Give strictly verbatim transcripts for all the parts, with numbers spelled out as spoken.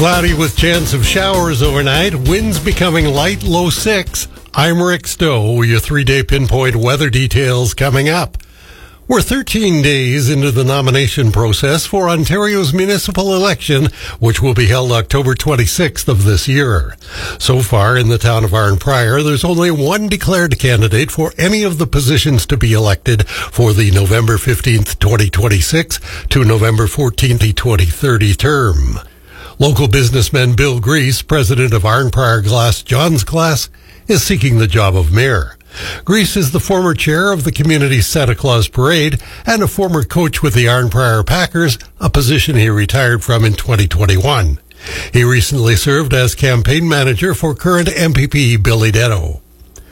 Cloudy with chance of showers overnight. Winds becoming light, low six. I'm Rick Stowe. Your three-day pinpoint weather details coming up. We're thirteen days into the nomination process for Ontario's municipal election, which will be held October twenty-sixth of this year. So far, in the town of Arnprior, there's only one declared candidate for any of the positions to be elected for the November fifteenth, twenty twenty-six to November fourteenth, twenty thirty term. Local businessman Bill Grease, president of Arnprior Glass John's Glass, is seeking the job of mayor. Grease is the former chair of the community's Santa Claus Parade and a former coach with the Arnprior Packers, a position he retired from in twenty twenty-one. He recently served as campaign manager for current M P P Billy Detto.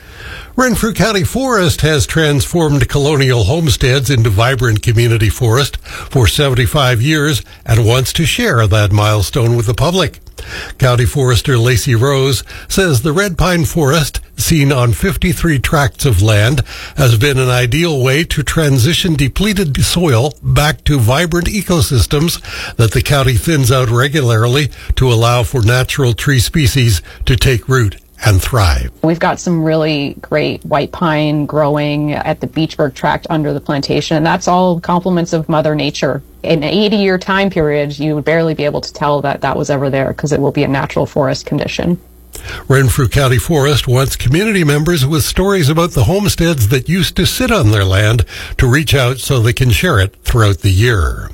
Renfrew County Forest has transformed colonial homesteads into vibrant community forest for seventy-five years and wants to share that milestone with the public. County Forester Lacey Rose says the Red Pine Forest, seen on fifty-three tracts of land, has been an ideal way to transition depleted soil back to vibrant ecosystems that the county thins out regularly to allow for natural tree species to take root and thrive. We've got some really great white pine growing at the Beechburg tract under the plantation, and that's all compliments of Mother Nature. In an eighty-year time period, you would barely be able to tell that that was ever there because it will be a natural forest condition. Renfrew County Forest wants community members with stories about the homesteads that used to sit on their land to reach out so they can share it throughout the year.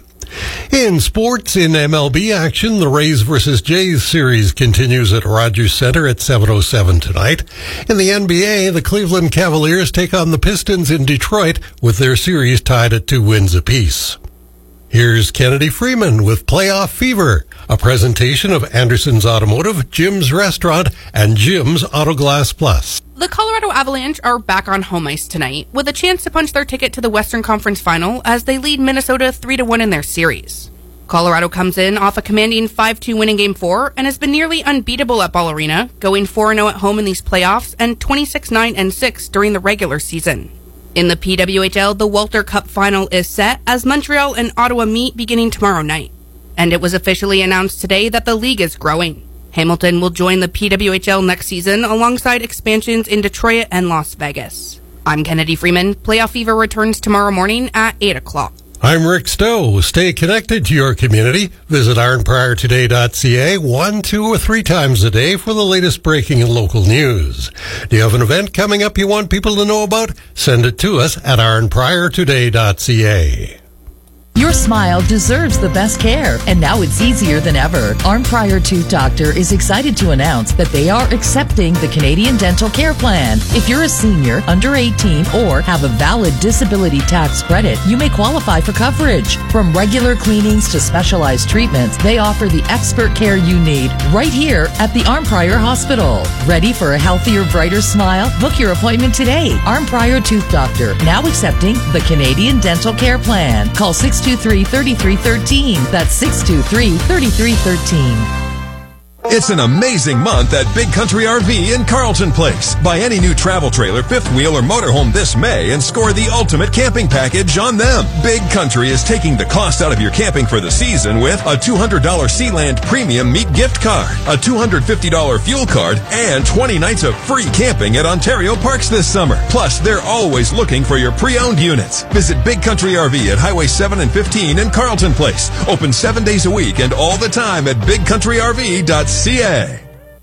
In sports, in M L B action, the Rays versus Jays series continues at Rogers Center at seven oh seven tonight. In the N B A, the Cleveland Cavaliers take on the Pistons in Detroit with their series tied at two wins apiece. Here's Kennedy Freeman with Playoff Fever, a presentation of Anderson's Automotive, Jim's Restaurant, and Jim's Autoglass Plus. The Colorado Avalanche are back on home ice tonight with a chance to punch their ticket to the Western Conference Final as they lead Minnesota three to one in their series. Colorado comes in off a commanding five two win in Game four and has been nearly unbeatable at Ball Arena, going four and oh at home in these playoffs and twenty-six nine and six during the regular season. In the P W H L, the Walter Cup Final is set as Montreal and Ottawa meet beginning tomorrow night. And it was officially announced today that the league is growing. Hamilton will join the P W H L next season alongside expansions in Detroit and Las Vegas. I'm Kennedy Freeman. Playoff Fever returns tomorrow morning at eight o'clock. I'm Rick Stowe. Stay connected to your community. Visit arnprior today dot c a one, two, or three times a day for the latest breaking and local news. Do you have an event coming up you want people to know about? Send it to us at arnprior today dot c a. Your smile deserves the best care, and now it's easier than ever. Arnprior Tooth Doctor is excited to announce that they are accepting the Canadian Dental Care Plan. If you're a senior, under eighteen, or have a valid disability tax credit, you may qualify for coverage. From regular cleanings to specialized treatments, they offer the expert care you need right here at the Arnprior Hospital. Ready for a healthier, brighter smile? Book your appointment today. Arnprior Tooth Doctor, now accepting the Canadian Dental Care Plan. Call six two three, three three one three. That's six two three, three three one three. It's an amazing month at Big Country R V in Carlton Place. Buy any new travel trailer, fifth wheel, or motorhome this May and score the ultimate camping package on them. Big Country is taking the cost out of your camping for the season with a two hundred dollars Sealand Premium Meat gift card, a two hundred fifty dollars fuel card, and twenty nights of free camping at Ontario Parks this summer. Plus, they're always looking for your pre-owned units. Visit Big Country R V at Highway seven and fifteen in Carlton Place. Open seven days a week and all the time at big country r v dot c a.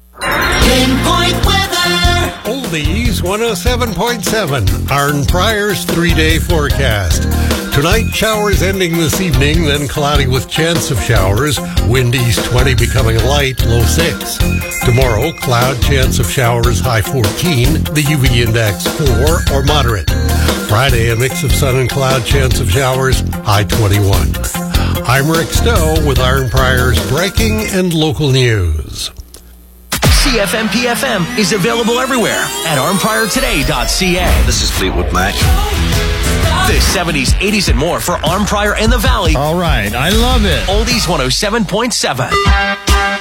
Pinpoint weather. Oldies one oh seven point seven, Arnprior's three-day forecast. Tonight, showers ending this evening, then cloudy with chance of showers. Wind east twenty becoming light, low six. Tomorrow, cloud, chance of showers, high fourteen. The U V index four or moderate. Friday, a mix of sun and cloud, chance of showers, high twenty-one. I'm Rick Stowe with Arnprior's breaking and local news. C F M P F M is available everywhere at arnprior today dot c a. This is Fleetwood Mac. The seventies, eighties, and more for Arnprior and the Valley. All right, I love it. Oldies one oh seven point seven.